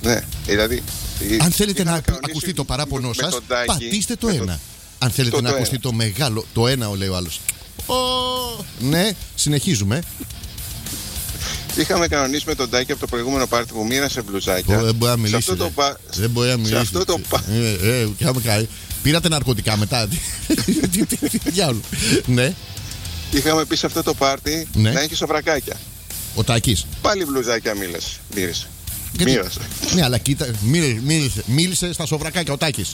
Ναι, δηλαδή. Αν θέλετε να ακουστεί το παράπονο σας, πατήστε το 1. Αν θέλετε να ακουστεί το μεγάλο, το 1, λέει ο άλλος. Ναι, συνεχίζουμε. Είχαμε κανονίσει με τον Τάκη από το προηγούμενο πάρτι που μοίρασε μπλουζάκια. Δεν μπορεί να μιλήσει. Δεν μπορεί να μιλήσει. Πήρατε ναρκωτικά μετά. Τι διάολο. Ναι. Είχαμε πει σε αυτό το πάρτι να έχει σοβρακάκια. Ο Τάκης. Πάλι μπλουζάκια μοίρασε. Μοίρασε. Ναι, αλλά κοίτα, μίλησε στα σοβρακάκια ο Τάκης.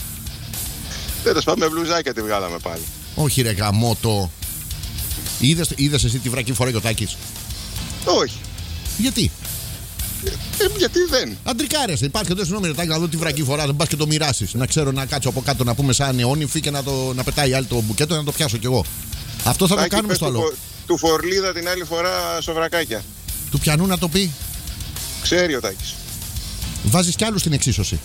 Τέλος πάντων, με μπλουζάκια τη βγάλαμε πάλι. Όχι, ρε γαμώτο. Είδες εσύ τη βρακή φοράει ο Τάκης? Όχι. Γιατί? Γιατί δεν. Αντρικάρες, υπάρχει και το συγγνώμη, Τάκη, να δω τη βρακή φορά, δεν πας και το μοιράσεις. Να ξέρω να κάτσω από κάτω να πούμε σαν αιώνυφη και να πετάει άλλη το μπουκέτο να το πιάσω κι εγώ. Αυτό θα Τάκη, το κάνουμε στο άλλο. Του Φορλίδα την άλλη φορά σοβρακάκια. Του πιανού να το πει. Ξέρει ο Τάκης. Βάζεις κι άλλους στην εξίσωση.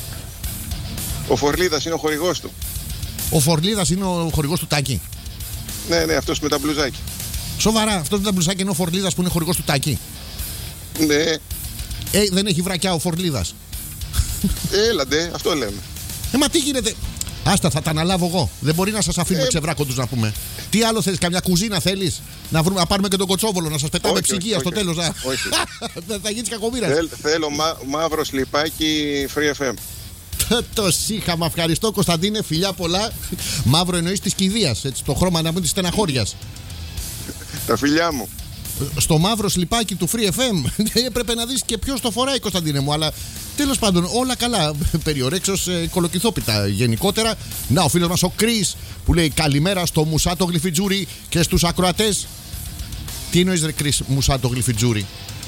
Ο Φορλίδας είναι ο χορηγός του. Ο Φορλίδας είναι ο χορηγός του Τάκη. Ναι, αυτός με τα μπλουζάκια. Σοβαρά, αυτός με τα μπλουζάκια είναι ο Φορλίδας που είναι χορηγός του Τάκη. Ναι. Δεν έχει βρακιά ο Φορλίδας. Έλαντε, αυτό λέμε. Μα τι γίνεται. Άστα, θα τα αναλάβω εγώ. Δεν μπορεί να σας αφήνουμε ξεβράκοντους να πούμε. Τι άλλο θέλεις, καμιά κουζίνα θέλεις? Να πάρουμε και τον Κοτσόβολο, να σας πετάμε ψυγεία στο τέλος. Όχι. Θα γίνεις κακομοίρας. Θέλω μαύρο σλιπάκι Free FM. Το σύχαμα, ευχαριστώ Κωνσταντίνε, φιλιά πολλά. Μαύρο εννοείς της κηδείας, έτσι, το χρώμα να πούμε της στεναχώριας. Τα φιλιά μου. Στο μαύρο σλιπάκι του Free FM έπρεπε να δεις και ποιος το φοράει, Κωνσταντίνε μου, αλλά τέλος πάντων όλα καλά. Περιορέξως κολοκυθόπιτα γενικότερα. Να, ο φίλος μας ο Κρίς που λέει καλημέρα στο Μουσάτο Γλυφιτζούρι και στους ακροατές. Τι εννοείς ρε Κρίς, Μουσάτο Γλυφιτζούρι?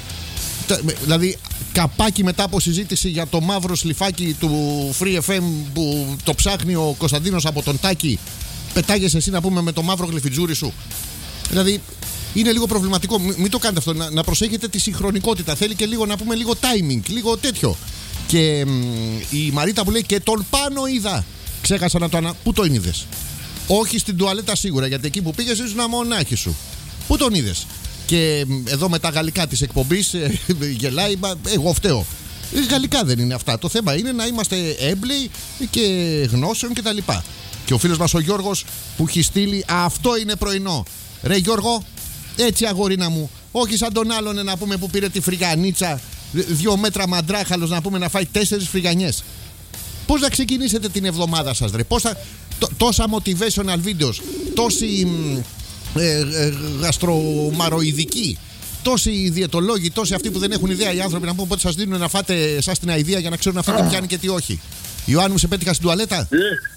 Δηλαδή καπάκι μετά από συζήτηση για το μαύρο σλιφάκι του Free FM που το ψάχνει ο Κωνσταντίνος από τον Τάκη, πετάγεσαι εσύ να πούμε με το μαύρο γλυφιτζούρι σου? Δηλαδή είναι λίγο προβληματικό. Μην το κάνετε αυτό. Να προσέχετε τη συγχρονικότητα. Θέλει και λίγο να πούμε λίγο timing, λίγο τέτοιο. Και η Μαρίτα που λέει και τον πάνω είδα. Ξέχασα να το Πού τον είδες? Όχι στην τουαλέτα σίγουρα, γιατί εκεί που πήγες ήσουν μονάχη σου. Πού τον είδες? Και εδώ με τα γαλλικά της εκπομπής γελάει, εγώ φταίω. Γαλλικά δεν είναι αυτά. Το θέμα είναι να είμαστε έμπλεοι και γνώσεων κτλ. Και ο φίλος μας ο Γιώργος που έχει στείλει αυτό είναι πρωινό. Ρε Γιώργο, έτσι αγορίνα μου, όχι σαν τον άλλον να πούμε που πήρε τη φρυγανίτσα 2 μέτρα μαντράχαλος να πούμε να φάει 4 φρυγανιές. Πώς θα ξεκινήσετε την εβδομάδα σας ρε? Τόσα motivational videos, τόσοι γαστρομαροειδικοί, τόσοι διαιτολόγοι, τόσοι αυτοί που δεν έχουν ιδέα οι άνθρωποι να πούμε πότε σας δίνουν να φάτε σας την αηδία για να ξέρουν αυτό τι πιάνει και τι όχι. Ιωάννη μου, σε πέτυχα στην τουαλέτα?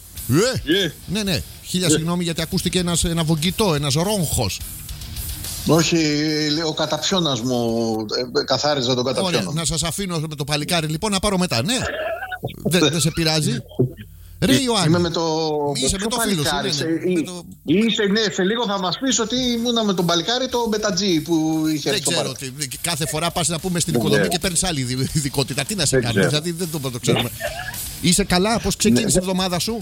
Ναι. Χίλια συγγνώμη γιατί ακούστηκε ένα βογγητό, ένας ρόγχος. Όχι, ο καταψιώνας μου καθάριζα τον καταψιώνα. Ωραία, να σας αφήνω με το παλικάρι λοιπόν να πάρω μετά, ναι. Δεν σε πειράζει? Ρε Ιωάννη, είμαι με το... Είσαι με το φίλο σου. Είσαι, ναι, σε λίγο θα μας πεις ότι ήμουνα με τον παλικάρι το μπετατζή που είχε έρθει. Δεν ξέρω, κάθε φορά πας να πούμε στην οικοδομή και παίρνεις άλλη ειδικότητα. Τι να σε κάνει, δηλαδή δεν το ξέρουμε. Είσαι καλά, πώς ξεκίνησε η εβδομάδα σου?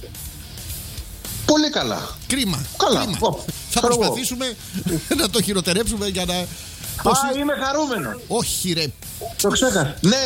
Πολύ καλά. Κρίμα. Καλά. Θα προσπαθήσουμε να το χειροτερέψουμε για να... Είμαι χαρούμενο. Όχι ρε. Το ξέχασα. Ναι,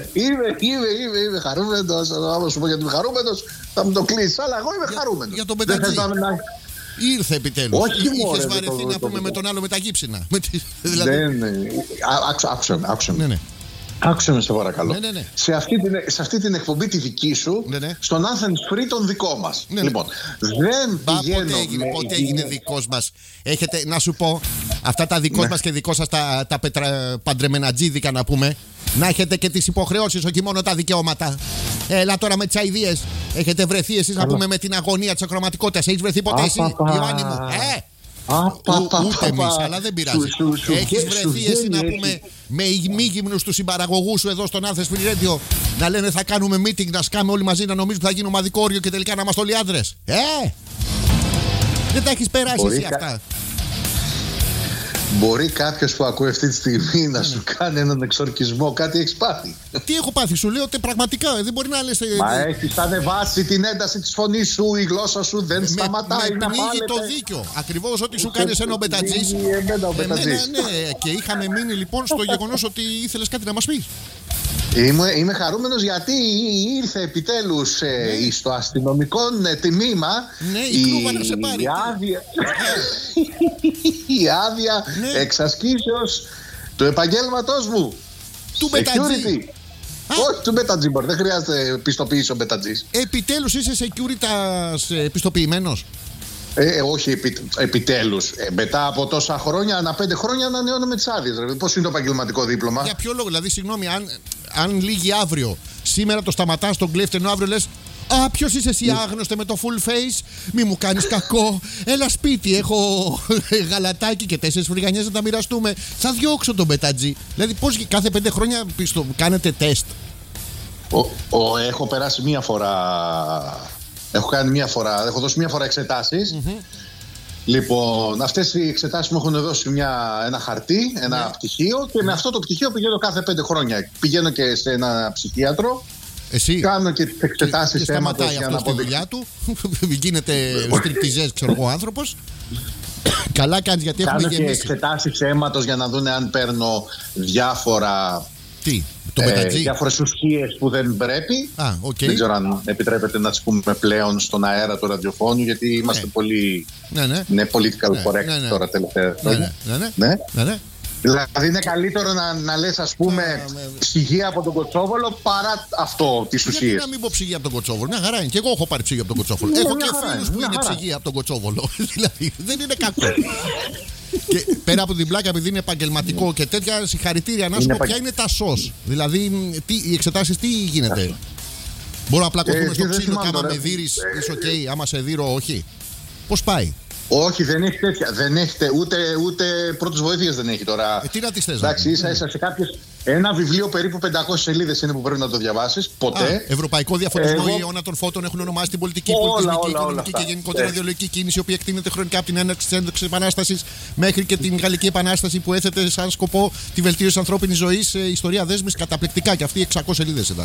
είμαι χαρούμενος. Αν σου πω γιατί είμαι χαρούμενος θα μου το κλείσεις. Αλλά εγώ είμαι χαρούμενος. Για τον πετατζή. Ήρθε επιτέλους. Όχι μόνο. Είχες βαρεθεί να πούμε με τον άλλο με τα γύψινα. Ναι. Άκουσα με. Άκουσε με σε παρακαλώ. Ναι. Σε αυτή την εκπομπή τη δική σου, στον Athens Free τον δικό μας. Ναι. Λοιπόν, δεν πηγαίνω. Πότε έγινε δικός μας? Έχετε, να σου πω, αυτά τα δικό μας και δικό σας τα παντρεμενατζίδικα να πούμε, να έχετε και τις υποχρεώσεις, όχι μόνο τα δικαιώματα. Έλα τώρα με τις αηδίες. Έχετε βρεθεί εσείς να πούμε με την αγωνία της ακροματικότητας. Έχεις βρεθεί ποτέ εσύ, Ιωάννη μου? Ούτε εμείς, αλλά δεν πειράζει. Έχεις βρεθεί εσύ να πούμε με ημίγυμνους του συμπαραγωγούς σου εδώ στον Athens Free Radio να λένε θα κάνουμε meeting, να σκάμε όλοι μαζί, να νομίζουν ότι θα γίνει ομαδικό όριο και τελικά να είμαστε όλοι άντρες? Δεν τα έχεις περάσει εσύ αυτά? Μπορεί κάποιος που ακούει αυτή τη στιγμή να σου κάνει έναν εξορκισμό, κάτι έχεις πάθει? Τι έχω πάθει, σου λέω ότι πραγματικά δεν μπορεί να λες. Μα έχεις ανεβάσει την ένταση της φωνής σου, η γλώσσα σου δεν σταματάει να πνίγει το δίκιο. Ακριβώς ό,τι σου κάνεις ένα ο μπετατζής. Ναι, και είχαμε μείνει λοιπόν στο γεγονός ότι ήθελες κάτι να μας πεις. Είμαι χαρούμενος γιατί ήρθε επιτέλους στο αστυνομικό τμήμα η άδεια εξασκήσεως του επαγγέλματος μου. Του Μπετατζή. Όχι, του Μπετατζή, δεν χρειάζεται πιστοποίηση ο Μπετατζής. Επιτέλους είσαι securitas πιστοποιημένος. Όχι επιτέλους. Μετά από τόσα χρόνια, ανά 5 χρόνια ανανεώνουμε τις άδειες. Πώς είναι το επαγγελματικό δίπλωμα? Για ποιο λόγο, δηλαδή, συγγνώμη, αν λύγει αύριο, σήμερα το σταματάς τον κλέφτη, ενώ αύριο λες «Α, ποιος είσαι εσύ άγνωστε με το full face, μη μου κάνεις κακό, έλα σπίτι, έχω γαλατάκι και 4 φρυγανιές να τα μοιραστούμε, θα διώξω τον Μπετατζή». Δηλαδή, πώς κάθε 5 χρόνια κάνετε τεστ? Έχω περάσει μία φορά. Έχω δώσει μία φορά εξετάσεις. Λοιπόν, αυτές οι εξετάσεις μου έχουν δώσει ένα χαρτί, ένα πτυχίο, και με αυτό το πτυχίο πηγαίνω κάθε 5 χρόνια. Πηγαίνω και σε ένα ψυχίατρο. Εσύ κάνω και τις εξετάσεις αίματος για να πω τη δουλειά του. Γίνεται στριπτιζές, ξέρω εγώ, άνθρωπος. Καλά κάνεις, γιατί έχουμε γεμίσει. Κάνω και εξετάσεις αίματος για να δουν αν παίρνω διάφορα. Τι, διάφορες ουσίες που δεν πρέπει. Okay. Δεν ξέρω αν επιτρέπεται να τις πούμε πλέον στον αέρα του ραδιοφώνου, γιατί είμαστε πολύ political correct τώρα τελευταία χρόνια. Ναι. Δηλαδή είναι καλύτερο να λες, ας πούμε, ψυγεία από τον Κοτσόβολο παρά αυτό τις ουσίες. Γιατί να μην πω ψυγεία από τον Κοτσόβολο? Μια χαρά είναι. Και εγώ έχω πάρει ψυγεία από τον Κοτσόβολο. Έχω και φίλους που είναι ψυγεία από τον Κοτσόβολο. Δηλαδή δεν είναι κακό. Και πέρα από την πλάκα, επειδή είναι επαγγελματικό και τέτοια, συγχαρητήρια. Να σου πω ποια είναι τα σως. Δηλαδή οι εξετάσεις τι γίνεται? Μπορώ να πλακωθούμε στο ξύλο και άμα με δείρεις είσαι ok, άμα σε δείρω όχι? Πώς πάει? Όχι, δεν έχει τέτοια. Δεν έχετε ούτε πρώτες βοήθειες δεν έχει τώρα. Τι να τις θες? Εντάξει, ίσα σε κάποιες. Ένα βιβλίο περίπου 500 σελίδες είναι που πρέπει να το διαβάσεις. Ποτέ. Ευρωπαϊκό διαφωτισμό, η αιώνα των φώτων έχουν ονομάσει την πολιτική, πολιτισμική, οικονομική και γενικότερα ιδεολογική κίνηση, η οποία εκτείνεται χρονικά από την έναρξη της ένταξης επανάστασης μέχρι και την Γαλλική Επανάσταση, που έθετε σαν σκοπό τη βελτίωση της ανθρώπινης ζωής. Ιστορία δέσμης καταπληκτικά, και αυτή 600 σελίδες ήταν.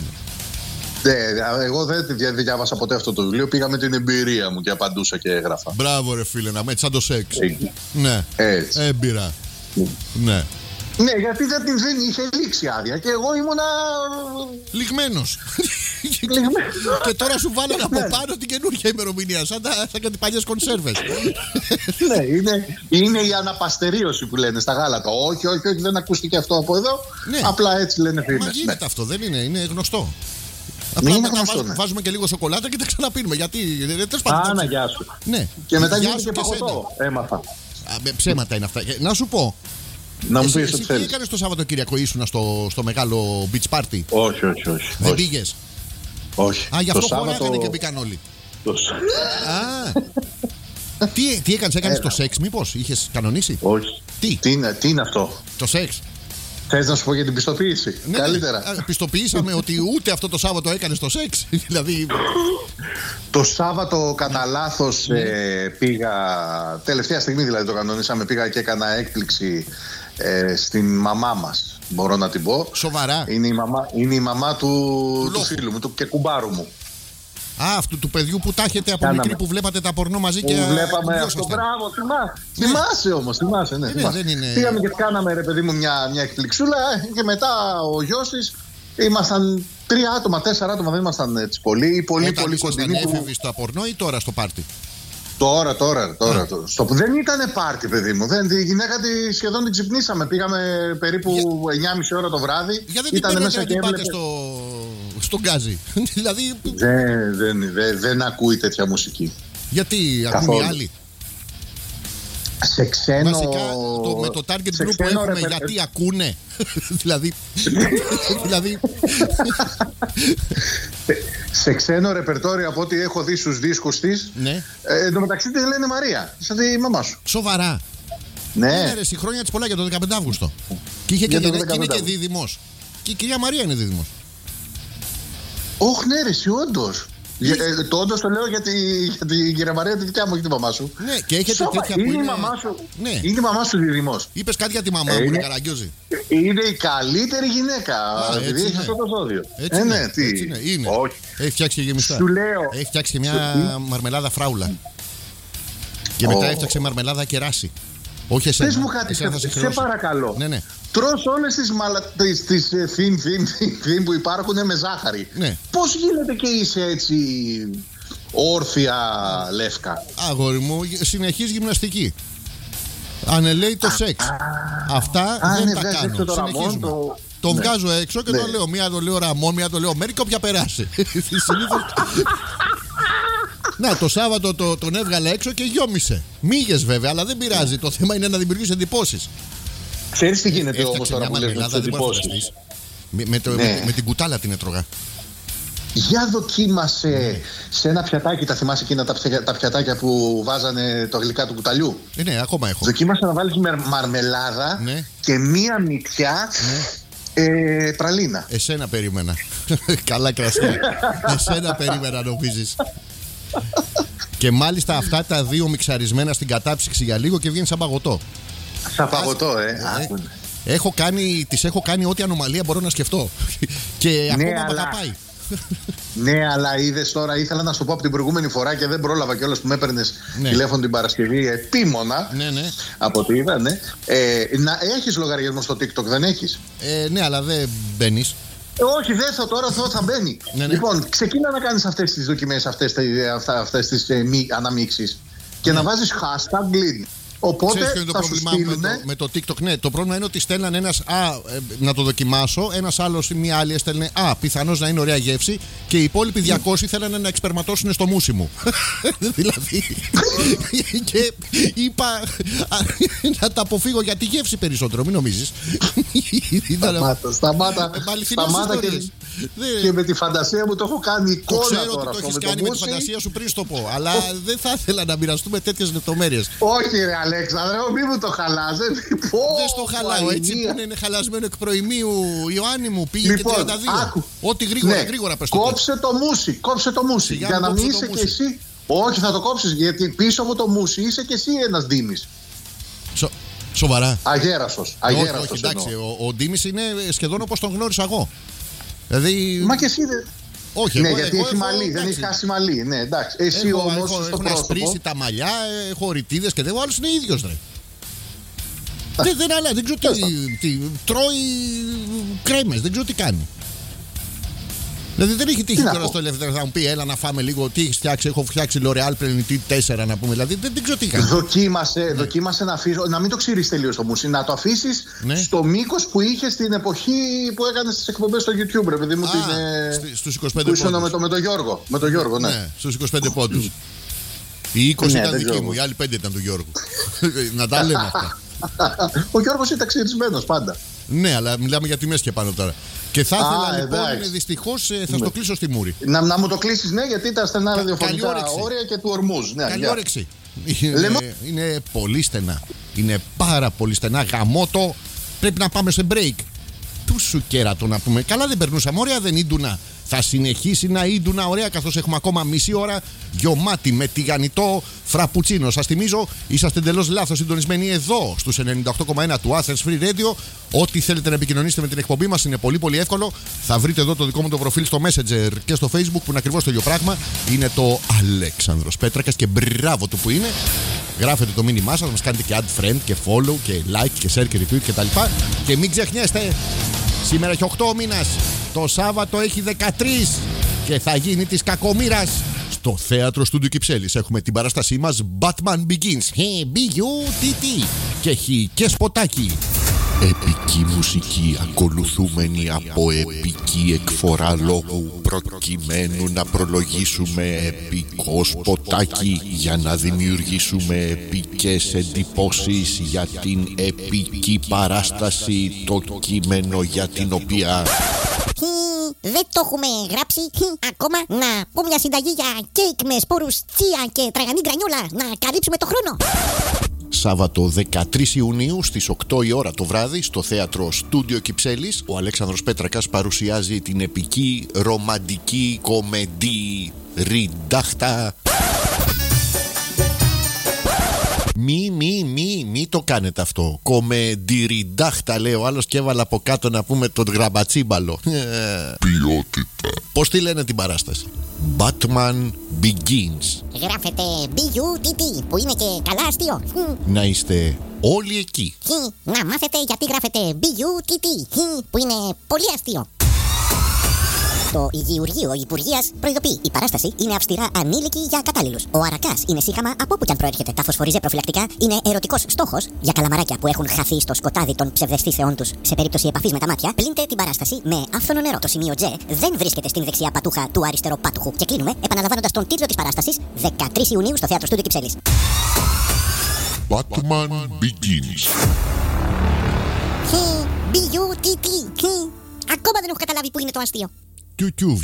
Εγώ δεν διάβασα ποτέ αυτό το βιβλίο. Πήγα με την εμπειρία μου και απαντούσα και έγραφα. Μπράβο, ρε φίλε, να μέτσει σαν το σεξ. Ναι, έμπειρα. Ναι. Ναι, γιατί δεν είχε λήξει άδεια και εγώ ήμουνα λιγμένος. Και τώρα σου βάλανε από πάνω την καινούργια ημερομηνία, σαν κάτι παλιές κονσέρβες. Ναι, είναι η αναπαστερίωση που λένε στα γάλατα. Όχι, δεν ακούστηκε αυτό από εδώ. Απλά έτσι λένε φίλοι. Μα γίνεται αυτό, δεν είναι γνωστό. Απλά βάζουμε και λίγο σοκολάτα και τα ξαναπίνουμε. Γιατί Άνα, γεια σου. Ναι. Και μετά γίνεται και παγωτό. Έμαθα. Ψέματα είναι αυτά. Να σου πω. Να μου πεις τι έκανες το Σαββατοκύριακο? Ήσουνα στο μεγάλο beach party? Όχι. Δεν πήγες? Όχι. Γι' αυτό χωράγανε και μπήκαν όλοι. Τι έκανες το σεξ, μήπως? Είχες κανονίσει? Όχι. Τι είναι αυτό? Το σεξ. Θες να σου πω για την πιστοποίηση? Ναι, καλύτερα. Πιστοποιήσαμε ότι ούτε αυτό το Σάββατο έκανες το σεξ. Δηλαδή. Το Σάββατο κατά λάθος πήγα. Τελευταία στιγμή δηλαδή το κανονίσαμε. Πήγα και έκανα έκπληξη στην μαμά μας. Μπορώ να την πω. Σοβαρά? Είναι η μαμά του φίλου μου και κουμπάρου μου. Αυτού του παιδιού που τάχεται από μικρή, που βλέπατε τα πορνό μαζί και. Βλέπαμε αυτό. Μπράβο, θυμάσαι όμως. Θυμάσαι, ναι. Πήγαμε και κάναμε, ρε παιδί μου, μια εκπληξούλα και μετά ο γιος της. Ήμασταν 3 άτομα, 4 άτομα, δεν ήμασταν έτσι πολύ κοντινοί. Όταν έφευγες στο πορνό ή τώρα στο πάρτι? Τώρα. Δεν ήταν πάρτι, παιδί μου. Η γυναίκα σχεδόν την ξυπνήσαμε. Πήγαμε περίπου 9.30 ώρα το βράδυ. Γιατί δεν ήταν μέσα και πάτε στον γκάζι? Δηλαδή. Δεν ακούει τέτοια μουσική. Γιατί ακούν οι άλλοι? Σε ξένο. Βασικά με το target group που έχουμε, γιατί ακούνε. Δηλαδή. Σε ξένο ρεπερτόριο, από ό,τι έχω δει στους δίσκους της, εν τω μεταξύ τη λένε Μαρία, σαν τη μαμά σου. Σοβαρά? Ναι. Ρε, η χρόνια της πολλά για το 15 Αύγουστο. Και είναι και δίδυμος. Και η κυρία Μαρία είναι δίδυμος. Όχι, ναι, ρε, εσύ όντως. Το όντως το λέω γιατί η κυρία Μαρία τη δικιά μου, όχι τη μαμά σου. Ναι, και έχετε τέτοια που είναι η μαμά σου. Ναι. Είναι η μαμά σου διδυμός. Είπες κάτι για τη μαμά μου, είναι καραγκιόζη. Είναι η καλύτερη γυναίκα. Επειδή έχει αυτό το ζώδιο. Έτσι είναι. Όχι. Έχει φτιάξει και γεμιστά. Σου λέω. Έχει φτιάξει και μια μαρμελάδα φράουλα. Και μετά έφτιαξε μαρμελάδα κεράσι. Όχι εσένα. Πες μου κάτι, σε παρακαλώ. Ναι. Τρως όλες τις theme που υπάρχουν με ζάχαρη. Ναι. Πώς γίνεται και είσαι έτσι όρθια λεύκα? Αγόρι μου, συνεχής γυμναστική. Ανελέει το σεξ. Αυτά δεν τα κάνω. Συνεχίζουμε. Τον βγάζω έξω και τον λέω. Μία το λέω Ραμόν, μία το λέω Μέρικο, όποια περάσει. Να, το Σάββατο τον έβγαλα έξω και γιόμισε. Μύγες βέβαια, αλλά δεν πειράζει. Το θέμα είναι να δημιουργήσει εντυπώσεις. Ξέρεις τι γίνεται όμως τώρα που λες με τις εντυπώσεις? Με την κουτάλα την έτρωγα. Για δοκίμασε σε ένα πιατάκι, τα θυμάσαι εκείνα τα πιατάκια που βάζανε το γλυκά του κουταλιού? Ναι, ακόμα έχω. Δοκίμασε να βάλεις μαρμελάδα και μία μυτιά πραλίνα. Εσένα περίμενα. Καλά κρασί. Εσένα περίμενα νομίζεις. Και μάλιστα αυτά τα δύο μιξαρισμένα στην κατάψυξη για λίγο και βγαίνει σαν παγωτό. Σαν παγωτό, Τις έχω κάνει ό,τι ανομαλία μπορώ να σκεφτώ. Και ακόμα με αγαπάει. Ναι, αλλά είδες τώρα, ήθελα να σου πω από την προηγούμενη φορά και δεν πρόλαβα κιόλας που με έπαιρνες τηλέφωνο την Παρασκευή επίμονα. Ναι. Από ό,τι είδα, ναι. Να έχεις λογαριασμό στο TikTok, δεν έχεις? Ναι, αλλά δεν μπαίνεις. Όχι, δεν θα, τώρα θα μπαίνει. Ναι. Λοιπόν, ξεκίνα να κάνεις αυτές τις δοκιμές, αυτές τις αναμίξεις και να βάζεις hashtag Glid. Οπότε ξέρεις ποιο είναι το πρόβλημα με το TikTok? Ναι, το πρόβλημα είναι ότι στέλνανε ένας να το δοκιμάσω, ένας άλλος ή μία άλλη έστελνε πιθανώς να είναι ωραία γεύση και οι υπόλοιποι 200 θέλανε να εξπερματώσουν στο μουσι μου. Δηλαδή. Και είπα να τα αποφύγω για τη γεύση περισσότερο, μην νομίζεις. Σταμάτα και με τη φαντασία μου το έχω κάνει εικόνα. Το ξέρω ότι το έχεις κάνει με τη φαντασία σου πριν το πω, αλλά δεν θα ήθελα να μοιραστούμε τέτοιες λεπτομέρειες. Όχι ρε Αλέξανδρε, μη μου το χαλάς. Δεν στο χαλάω, έτσι που είναι χαλασμένο εκ προημίου. Ιωάννη μου πήγε και 32. Ό,τι γρήγορα πες το. Κόψε το μουσι. Για να μην είσαι κι εσύ. Όχι, θα το κόψεις, γιατί πίσω από το μουσι είσαι κι εσύ ένας Ντίμης. Σοβαρά? Αγέραστος. Όχι, εντάξει, ο Ντίμης είναι σχεδόν όπως τον γνώρισα εγώ. Δηλαδή. Μα και εσύ δεν. Όχι, ναι, γιατί έχει μαλλί, δεν έχει χάσει μαλλί. Ναι, εντάξει. Εσύ όμως στο πρόσωπο. Έχω ασπρίσει τα μαλλιά, έχω ρητίδες και ο άλλος είναι ίδιος, ρε. Δεν ξέρω τι. Τρώει κρέμες, δεν ξέρω τι κάνει. Δηλαδή δεν έχει τύχει τώρα στο ελεύθερο να μου πει έλα να φάμε λίγο. Τι έχεις φτιάξει? Έχω φτιάξει L'Oreal Plenitude 4 να πούμε. Δηλαδή δεν ξέρω τι κάνει. Δοκίμασε να μην το ξηρείς τελείως το μουσι. Να το αφήσεις στο μήκος που είχε στην εποχή που έκανες τις εκπομπές στο YouTube, ρε παιδί μου. Στους 25 πόντους. Με τον Γιώργο. Με τον Γιώργο, ναι. Στους 25 πόντους. Οι 20 ήταν δικοί μου, οι άλλοι 5 ήταν του Γιώργου. Να τα λέμε αυτά. Ο Γιώργος ήταν ξυρισμένος πάντα. Ναι, αλλά μιλάμε για τιμές και πάνω τώρα. Και θα ήθελα λοιπόν, δυστυχώς θα στο κλείσω στη μούρη. Να μου το κλείσεις, ναι, γιατί τα στενά ραδιοφωνικά όρια και του ορμούς. Καλή όρεξη. Είναι πολύ στενά. Είναι πάρα πολύ στενά. Γαμώτο. Πρέπει να πάμε σε break. Του σου κέρατο να πούμε. Καλά δεν περνούσαμε. Ωραία δεν ίντουνα. Θα συνεχίσει να ίντουνα ωραία, καθώς έχουμε ακόμα μισή ώρα γεμάτη με τηγανιτό φραπουτσίνο. Σας θυμίζω, είσαστε εντελώς λάθος συντονισμένοι εδώ στους 98,1 του Athens Free Radio. Ό,τι θέλετε να επικοινωνήσετε με την εκπομπή μας είναι πολύ πολύ εύκολο. Θα βρείτε εδώ το δικό μου το προφίλ στο Messenger και στο Facebook που είναι ακριβώς το ίδιο πράγμα. Είναι το Αλέξανδρος Πέτρακας και μπράβο του που είναι. Γράφετε το μήνυμά σας, μας κάνετε και add friend και follow και like και share και retweet κτλ. Και μην ξεχνιέστε, σήμερα έχει 8 μήνας. Το Σάββατο έχει 13 και θα γίνει της κακομοίρας. Στο θέατρο Στούντιο Κυψέλης έχουμε την παράστασή μας Batman Begins. B-U-T-T. Και έχει και σποτάκι. Επική μουσική ακολουθούμενη από επική εκφορά λόγου προκειμένου να προλογίσουμε επικό σποτάκι για να δημιουργήσουμε επικές εντυπώσεις για την επική παράσταση, το κείμενο για την οποία δεν το έχουμε γράψει ακόμα. Να πω μια συνταγή για κέικ με σπόρους τσία και τραγανή γκρανιόλα να καλύψουμε το χρόνο. Σάββατο 13 Ιουνίου στις 8 η ώρα το βράδυ στο θέατρο Στούντιο Κυψέλης ο Αλέξανδρος Πέτρακας παρουσιάζει την επική ρομαντική κομεντή ριντάχτα. Μη το κάνετε αυτό. Κομεντιριντάχτα λέει ο άλλος και έβαλα από κάτω να πούμε τον γραμπατσίμπαλο. Ποιότητα. Πώς τη λένε την παράσταση? Batman Begins. Γράφεται B-U-T-T, που είναι και καλά αστείο. Να είστε όλοι εκεί. Να μάθετε γιατί γράφεται B-U-T-T, που είναι πολύ αστείο. Το Υγειουργείο Υπουργείας προειδοποιεί: η παράσταση είναι αυστηρά ανήλικη για κατάλληλους. Ο αρακάς είναι σύγχαμα από όπου κι αν προέρχεται. Τα φωσφοριζέ προφυλακτικά είναι ερωτικός στόχος για καλαμαράκια που έχουν χαθεί στο σκοτάδι των ψευδαισθήσεων τους. Σε περίπτωση επαφής με τα μάτια, πλύντε την παράσταση με άφθονο νερό. Το σημείο J δεν βρίσκεται στην δεξιά πατούχα του αριστεροπάτουχου. Και κλείνουμε επαναλαμβάνοντας τον τίτλο της παράστασης: 13 Ιουνίου στο Θέατρο Στούντιο Κυψέλης. Batman Begins. B-U-T-T. Ακόμα δεν έχω καταλάβει που είναι το αστείο. Τιουκιούβ,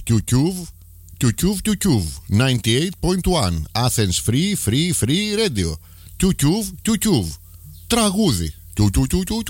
98.1 Athens Free Radio. Τιουκιούβ, τραγούδι.